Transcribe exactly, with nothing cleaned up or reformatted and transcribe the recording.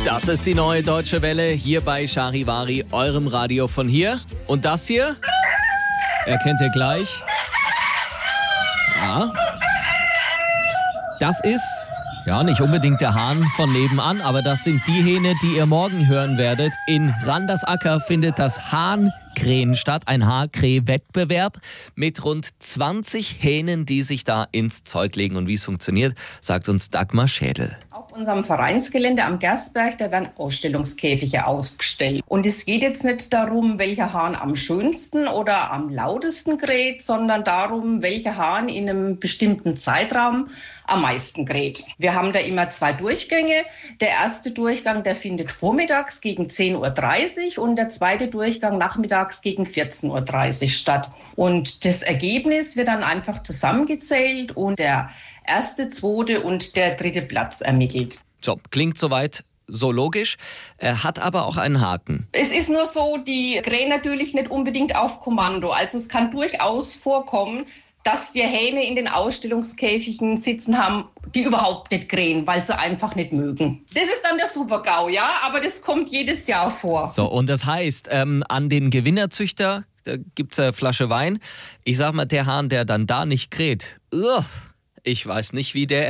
Das ist die neue Deutsche Welle hier bei Charivari, eurem Radio von hier. Und das hier erkennt ihr gleich. Ja. Das ist, ja, nicht unbedingt der Hahn von nebenan, aber das sind die Hähne, die ihr morgen hören werdet. In Randersacker findet das Hahnkrähen statt, ein Haarkräh-Wettbewerb mit rund zwanzig Hähnen, die sich da ins Zeug legen. Und wie es funktioniert, sagt uns Dagmar Schädel. Auf unserem Vereinsgelände am Gerstberg, da werden Ausstellungskäfige ausgestellt. Und es geht jetzt nicht darum, welcher Hahn am schönsten oder am lautesten kräht, sondern darum, welcher Hahn in einem bestimmten Zeitraum am meisten kräht. Wir haben da immer zwei Durchgänge. Der erste Durchgang, der findet vormittags gegen zehn Uhr dreißig und der zweite Durchgang nachmittags gegen vierzehn Uhr dreißig statt. Und das Ergebnis wird dann einfach zusammengezählt und der erste, zweite und der dritte Platz ermittelt. So, klingt soweit so logisch, er hat aber auch einen Haken. Es ist nur so, die krähen natürlich nicht unbedingt auf Kommando. Also es kann durchaus vorkommen, dass wir Hähne in den Ausstellungskäfigen sitzen haben, die überhaupt nicht krähen, weil sie einfach nicht mögen. Das ist dann der Super-GAU, ja, aber das kommt jedes Jahr vor. So, und das heißt, ähm, an den Gewinnerzüchter, da gibt's eine Flasche Wein. Ich sag mal, der Hahn, der dann da nicht kräht, uah, ich weiß nicht, wie der